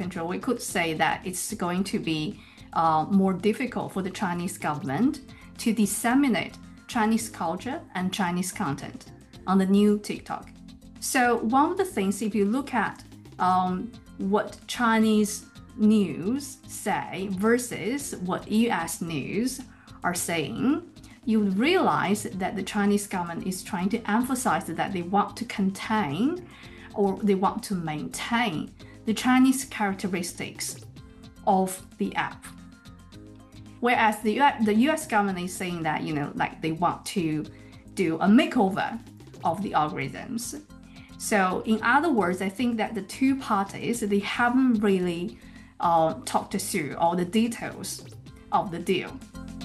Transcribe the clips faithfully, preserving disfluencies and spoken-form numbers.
control, we could say that it's going to be uh, more difficult for the Chinese government to disseminate Chinese culture and Chinese content on the new TikTok. So one of the things, if you look at um, what Chinese news say versus what U S news are saying, you would realize that the Chinese government is trying to emphasize that they want to contain or they want to maintain the Chinese characteristics of the app. Whereas the U S, the U S government is saying that, you know, like they want to do a makeover of the algorithms. So in other words, I think that the two parties, they haven't really uh, talked through all the details of the deal.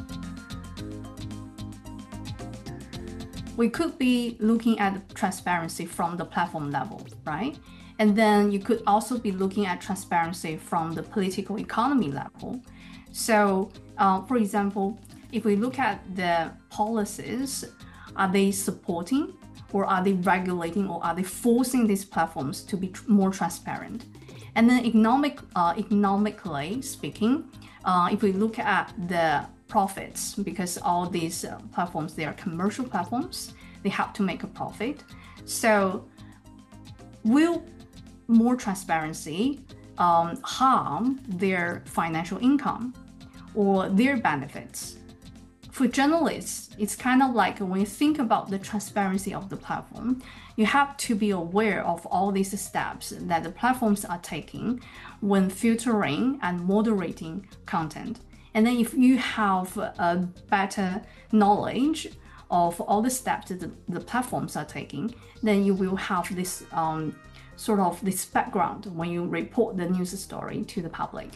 We could be looking at transparency from the platform level, right? And then you could also be looking at transparency from the political economy level. So, uh, for example, if we look at the policies, are they supporting or are they regulating or are they forcing these platforms to be tr- more transparent? And then economic, uh, economically speaking, uh, if we look at the profits, because all these uh, platforms, they are commercial platforms, they have to make a profit. So will more transparency um, harm their financial income or their benefits? For journalists, it's kind of like when you think about the transparency of the platform, you have to be aware of all these steps that the platforms are taking when filtering and moderating content. And then if you have a better knowledge of all the steps that the, the platforms are taking, then you will have this um, sort of this background when you report the news story to the public.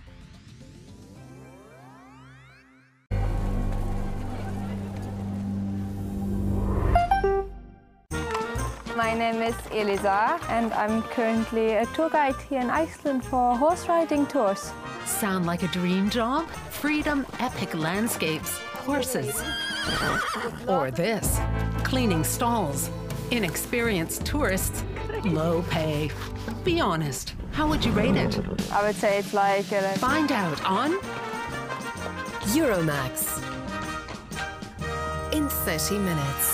My name is Elisa and I'm currently a tour guide here in Iceland for horse riding tours. Sound like a dream job? Freedom, epic landscapes, horses. Or this, cleaning stalls. Inexperienced tourists, low pay. Be honest, how would you rate it? I would say it's like... Uh, Find out on Euromax in thirty minutes.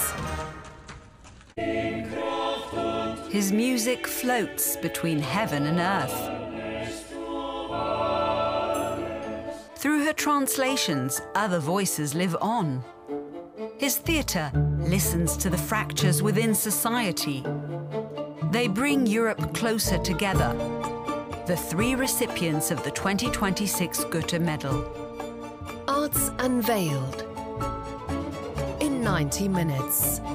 His music floats between heaven and earth. Through her translations, other voices live on. His theatre listens to the fractures within society. They bring Europe closer together. The three recipients of the twenty twenty-six Goethe Medal. Arts Unveiled in ninety minutes.